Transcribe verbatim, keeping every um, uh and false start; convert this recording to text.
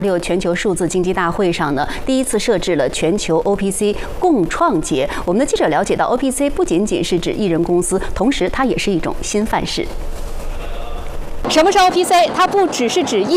六全球数字经济大会上呢，第一次设置了全球 O P C 共创节。我们的记者了解到 ，O P C 不仅仅是指艺人公司，同时它也是一种新范式。 什么是 O P C？ 它不只是指艺